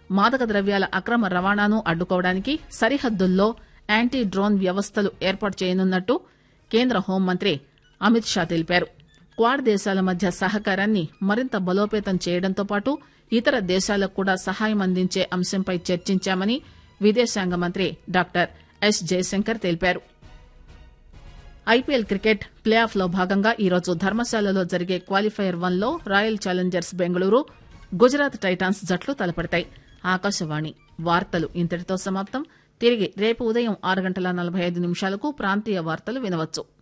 మాదక ద్రవ్యాల అక్రమ రవాణాను అడ్డుకోవడానికి సరిహద్దుల్లో యాంటీ డ్రోన్ వ్యవస్థలు ఏర్పాటు చేయనున్నట్టు కేంద్ర హోంమంత్రి అమిత్ షా తెలిపారు. క్వాడ్ దేశాల మధ్య సహకారాన్ని మరింత బలోపేతం చేయడంతో పాటు ఇతర దేశాలకు కూడా సహాయం అందించే అంశంపై చర్చించామని విదేశాంగ మంత్రి డాక్టర్ ఎస్ జయశంకర్ తెలిపారు. ఐపీఎల్ క్రికెట్ ప్లే ఆఫ్ లో భాగంగా ఈరోజు ధర్మశాలలో జరిగే క్వాలిఫైయర్ 1 లో royal Challengers Bengaluru, Gujarat Titans జట్లు తలపడతాయి. ఆకాశవాణి వార్తలు ఇంతటితో సమాప్తం. తిరిగి రేపు ఉదయం 6:45 ప్రాంతీయ వార్తలు వినవచ్చు.